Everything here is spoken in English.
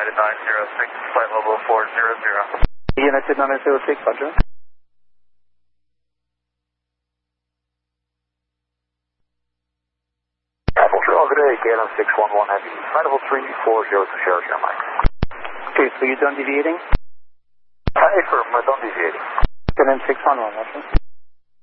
United 906, flight level 400. United 906, Roger. Apple Trail, good day, KLM 611 Heavy, flight level 340 to Sheraton Mike. Okay, so you're done deviating? Affirm, done deviating. KLM 611, Roger.